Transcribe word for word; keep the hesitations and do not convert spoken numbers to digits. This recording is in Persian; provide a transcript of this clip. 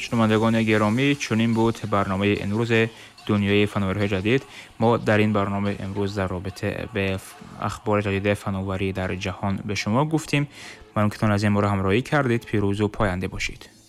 شنوندگان گرامی، چنین بود برنامه امروز دنیای فناوری‌های جدید. ما در این برنامه امروز در رابطه به اخبار جدید فناوری در جهان به شما گفتیم. ممنون که تون از این بار همراهی کردید. پیروز و پاینده باشید.